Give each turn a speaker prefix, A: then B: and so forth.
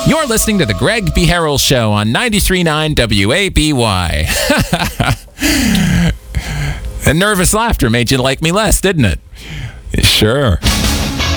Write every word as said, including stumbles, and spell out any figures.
A: You're listening to the Greg B. Harrell Show on ninety-three point nine W A B Y. And nervous laughter made you like me less, didn't it? Sure.